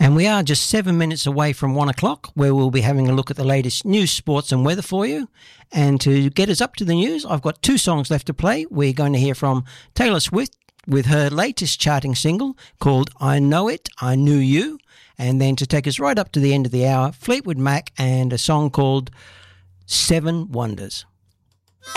And we are just 7 minutes away from 1 o'clock, where we'll be having a look at the latest news, sports and weather for you. And to get us up to the news, I've got 2 songs left to play. We're going to hear from Taylor Swift with her latest charting single called I Know It, I Knew You. And then to take us right up to the end of the hour, Fleetwood Mac and a song called Seven Wonders.